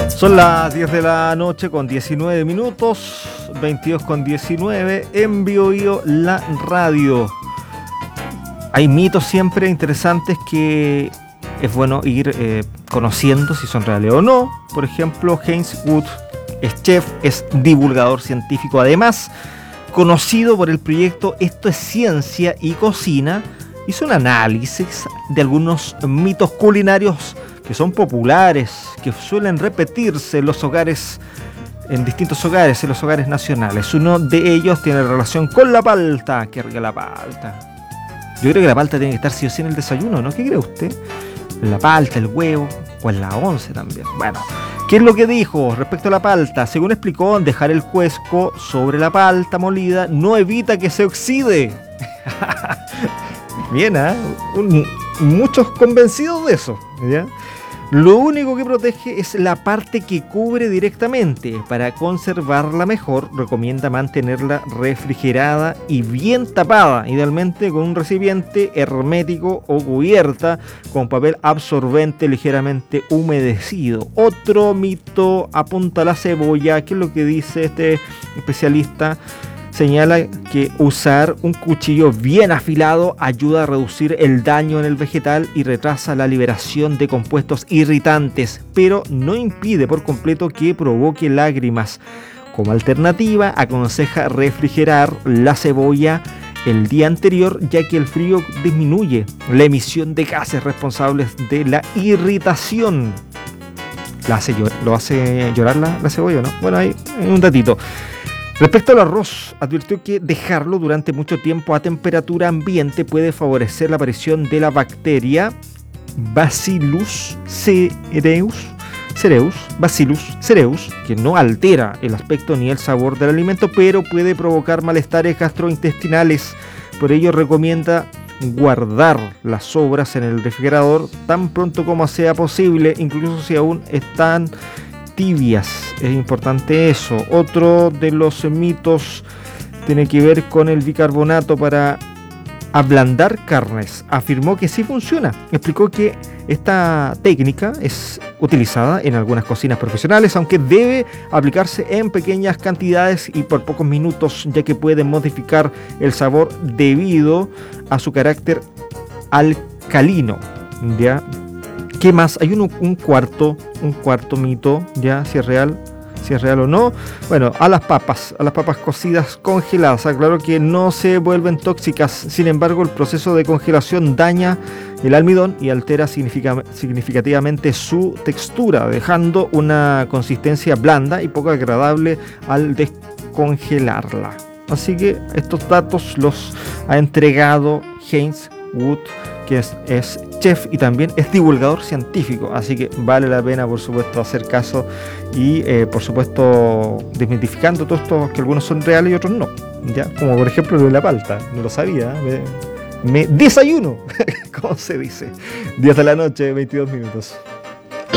Son las 10 de la noche con 19 minutos, 22 con 19, en Biobío la radio. Hay mitos siempre interesantes que es bueno ir conociendo si son reales o no. Por ejemplo, Heinz Wood es chef, es divulgador científico, además conocido por el proyecto Esto es Ciencia y Cocina. Hizo un análisis de algunos mitos culinarios que son populares, que suelen repetirse en los hogares, en distintos hogares, en los hogares nacionales. Uno de ellos tiene relación con la palta. ¡Qué rica la palta! Yo creo que la palta tiene que estar sí o sí en el desayuno, ¿no? ¿Qué cree usted? La palta, el huevo, o en la once también. Bueno, ¿qué es lo que dijo respecto a la palta? Según explicó, dejar el cuesco sobre la palta molida no evita que se oxide. Bien, ¿eh? Muchos convencidos de eso, ¿ya? Lo único que protege es la parte que cubre directamente. Para conservarla mejor, recomienda mantenerla refrigerada y bien tapada, idealmente con un recipiente hermético o cubierta con papel absorbente ligeramente humedecido. Otro mito apunta a la cebolla. ¿Qué es lo que dice este especialista? Señala que usar un cuchillo bien afilado ayuda a reducir el daño en el vegetal y retrasa la liberación de compuestos irritantes, pero no impide por completo que provoque lágrimas. Como alternativa, aconseja refrigerar la cebolla el día anterior, ya que el frío disminuye la emisión de gases responsables de la irritación. ¿Lo hace llorar la cebolla, no? Bueno, ahí un datito. Respecto al arroz, advirtió que dejarlo durante mucho tiempo a temperatura ambiente puede favorecer la aparición de la bacteria Bacillus cereus, que no altera el aspecto ni el sabor del alimento, pero puede provocar malestares gastrointestinales. Por ello recomienda guardar las sobras en el refrigerador tan pronto como sea posible, incluso si aún están tibias. Es importante eso. Otro de los mitos tiene que ver con el bicarbonato para ablandar carnes. Afirmó que sí funciona. Explicó que esta técnica es utilizada en algunas cocinas profesionales, aunque debe aplicarse en pequeñas cantidades y por pocos minutos, ya que puede modificar el sabor debido a su carácter alcalino. ¿Ya? ¿Qué más? Hay un cuarto mito, ya, si es real o no. Bueno, a las papas cocidas congeladas. Aclaró que no se vuelven tóxicas, sin embargo el proceso de congelación daña el almidón y altera significativamente su textura, dejando una consistencia blanda y poco agradable al descongelarla. Así que estos datos los ha entregado Heinz Wood, que es chef y también es divulgador científico, así que vale la pena, por supuesto, hacer caso y por supuesto desmitificando todo esto, que algunos son reales y otros no, ¿ya? Como por ejemplo lo de la palta, no lo sabía, me desayuno, como se dice. 10 de la noche, 22 minutos.